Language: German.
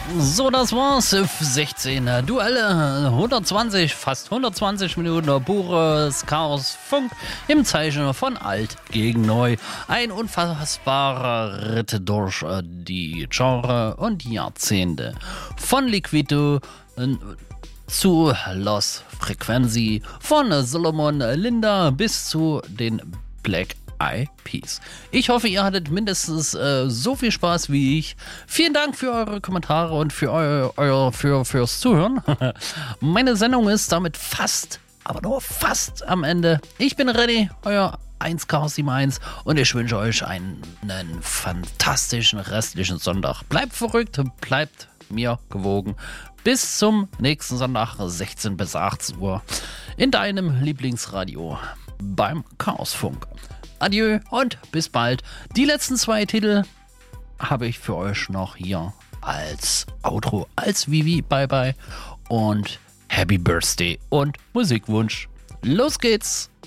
So, das war's. 16 Duelle, 120, fast 120 Minuten pures Chaos-Funk im Zeichen von alt gegen neu. Ein unfassbarer Ritt durch die Genre und Jahrzehnte. Von Liquido zu Los Frequency, von Solomon Linda bis zu den Black Eyed Peas. Ich hoffe, ihr hattet mindestens so viel Spaß wie ich. Vielen Dank für eure Kommentare und für fürs Zuhören. Meine Sendung ist damit fast, aber nur fast am Ende. Ich bin ready, euer 1K71 und ich wünsche euch einen fantastischen restlichen Sonntag. Bleibt verrückt, bleibt mir gewogen. Bis zum nächsten Sonntag, 16 bis 18 Uhr, in deinem Lieblingsradio beim Chaosfunk. Adieu und bis bald. Die letzten 2 Titel habe ich für euch noch hier als Outro, als Vivi Bye Bye und Happy Birthday und Musikwunsch. Los geht's!